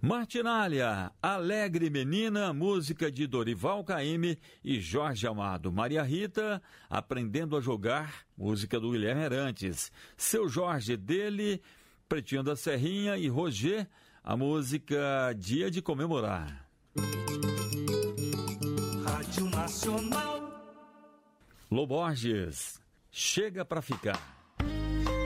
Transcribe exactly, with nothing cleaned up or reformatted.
Martinália, Alegre Menina, música de Dorival Caymmi e Jorge Amado. Maria Rita, Aprendendo a Jogar, música do Guilherme Arantes. Seu Jorge, dele, Pretinho da Serrinha e Roger, a música Dia de Comemorar. Rádio Nacional. Lô Borges, Chega Pra Ficar.